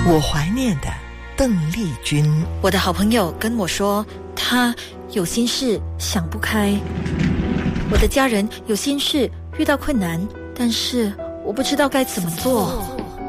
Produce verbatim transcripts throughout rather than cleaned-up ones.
我怀念的邓丽君。 我的好朋友跟我说，他有心事想不开。我的家人有心事遇到困难，但是我不知道该怎么做。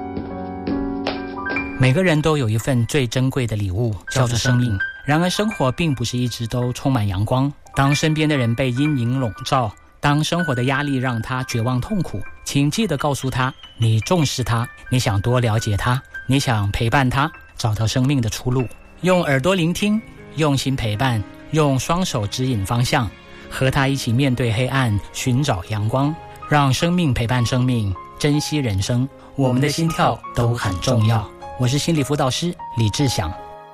每个人都有一份最珍贵的礼物，叫做生命。然而生活并不是一直都充满阳光，当身边的人被阴影笼罩，当生活的压力让他绝望痛苦，请记得告诉他，你重视他，你想多了解他，你想陪伴他，找到生命的出路。用耳朵聆听，用心陪伴，用双手指引方向，和他一起面对黑暗，寻找阳光，让生命陪伴生命，珍惜人生。我们的心跳都很重要。我是心理辅导师李志祥。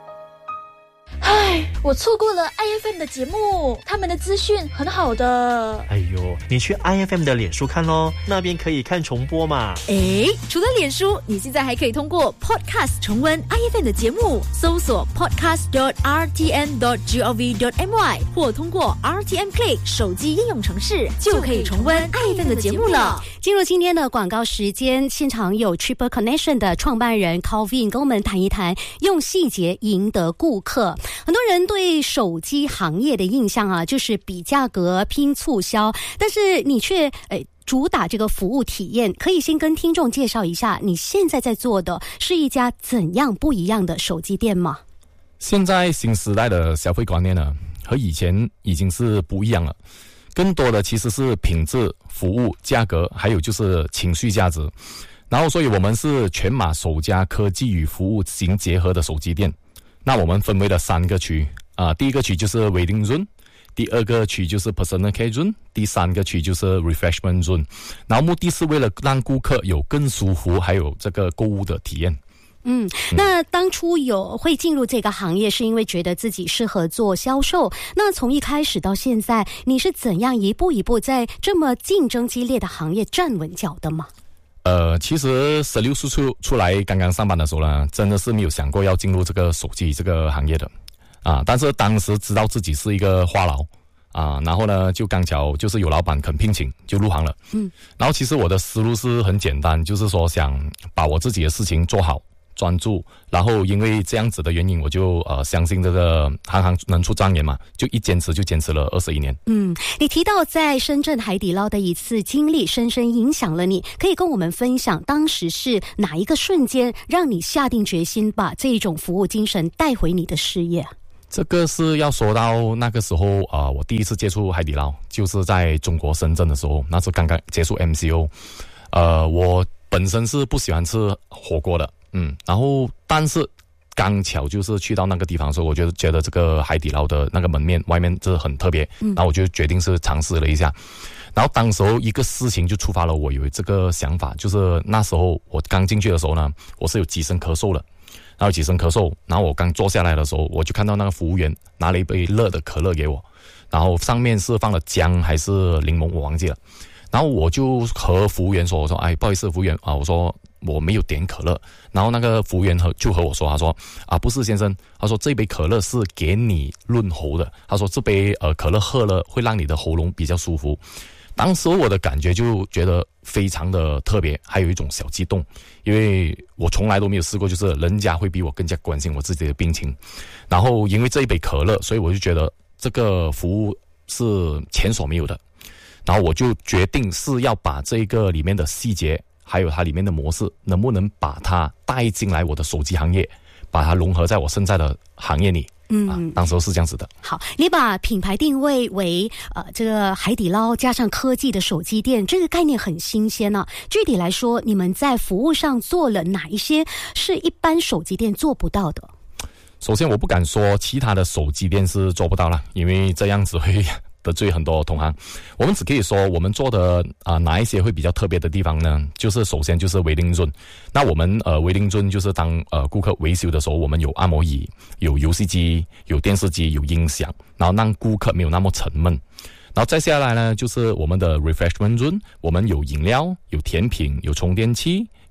唉，我错过了 I F M 的节目，他们的资讯很好的。 哎呦，你去 I F M 的脸书看咯，那边可以看重播嘛。 诶，除了脸书，你现在还可以通过 Podcast 重温 I F M 的节目，搜索 podcast dot r t n dot gov dot my 或通过 R T M Play 手机应用程式，就可以重温 I F M 的节目了。 进入今天的广告时间，现场有 Triple Connection 的创办人 Calvin 跟我们谈一谈用细节赢得顾客。很多人对手机行业的印象啊，就是比价格、拼促销，但是你却诶主打这个服务体验。可以先跟听众介绍一下，你现在在做的是一家怎样不一样的手机店吗？ 现在新时代的消费观念呢，和以前已经是不一样了。更多的其实是品质、服务、价格，还有就是情绪价值。然后，所以我们是全马首家科技与服务相结合的手机店。那我们分为了三个区啊、呃，第一个区就是 Waiting Zone， 第二个区就是 Personal Care Zone， 第三个区就是 Refreshment Zone。然后目的是为了让顾客有更舒服还有这个购物的体验。 嗯，那当初有会进入这个行业，是因为觉得自己适合做销售。那从一开始到现在，你是怎样一步一步在这么竞争激烈的行业站稳脚的吗？ 呃，其实十六岁出出来刚刚上班的时候呢，真的是没有想过要进入这个手机这个行业的啊。但是当时知道自己是一个话痨啊，然后呢就刚巧就是有老板肯聘请，就入行了。嗯，然后其实我的思路是很简单，就是说想把我自己的事情做好。专注，然后因为这样子的原因，我就呃相信这个行行能出状元嘛，就一坚持就坚持了二十一年。 嗯，你提到在深圳海底捞的一次经历，深深影响了你，可以跟我们分享当时是哪一个瞬间让你下定决心把这种服务精神带回你的事业？ 这个是要说到那个时候啊、呃，我第一次接触海底捞，就是在中国深圳的时候，那是刚刚结束 M C O， 呃，我本身是不喜欢吃火锅的。嗯，然后但是刚巧就是去到那个地方的时候，我觉得觉得这个海底捞的那个门面外面这很特别，然后我就决定是尝试了一下。然后当时候一个事情就触发了我有这个想法，就是那时候我刚进去的时候呢，我是有几声咳嗽了，然后几声咳嗽，然后我刚坐下来的时候，我就看到那个服务员拿了一杯热的可乐给我，然后上面是放了姜还是柠檬我忘记了，然后我就和服务员说，我说哎不好意思服务员啊，我说我没有点可乐，然后那个服务员和就和我说，他说啊不是先生，他说这杯可乐是给你润喉的，他说这杯呃可乐喝了会让你的喉咙比较舒服。当时我的感觉就觉得非常的特别，还有一种小激动，因为我从来都没有试过，就是人家会比我更加关心我自己的病情。然后因为这一杯可乐，所以我就觉得这个服务是前所没有的。然后我就决定是要把这个里面的细节还有它里面的模式，能不能把它带进来我的手机行业，把它融合在我现在的行业里。嗯、啊，当时是这样子的。 好，你把品牌定位为呃这个海底捞加上科技的手机店，这个概念很新鲜啊。具体来说，你们在服务上做了哪一些是一般手机店做不到的？ 首先，我不敢说其他的手机店是做不到了，因为这样子会得罪很多同行。我们只可以说我们做的啊、呃、哪一些会比较特别的地方呢？就是首先就是 Waiting Zone。那我们呃 Waiting Zone 就是当呃顾客维修的时候，我们有按摩椅、有游戏机、有电视机、有音响，然后让顾客没有那么沉闷。然后再下来呢，就是我们的 Refreshment Zone， 我们有饮料、有甜品、有充电器、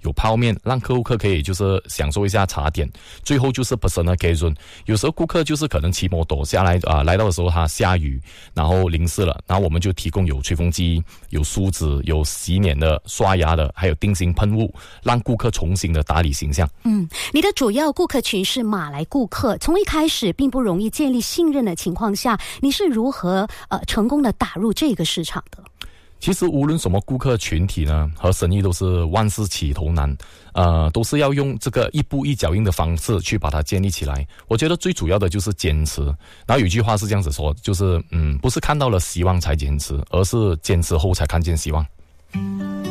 有泡面，让顾客可以就是享受一下茶点。最后就是 personal occasion， 有时候顾客就是可能骑摩托下来啊、呃，来到的时候它下雨，然后淋湿了，然后我们就提供有吹风机、有梳子、有洗脸的、刷牙的，还有定型喷雾，让顾客重新的打理形象。 嗯，你的主要顾客群是马来顾客，从一开始并不容易建立信任的情况下，你是如何呃成功的打入这个市场的？ 其实无论什么顾客群体呢，和生意都是万事起头难，呃，都是要用这个一步一脚印的方式去把它建立起来。我觉得最主要的就是坚持。然后有一句话是这样子说，就是嗯，不是看到了希望才坚持，而是坚持后才看见希望。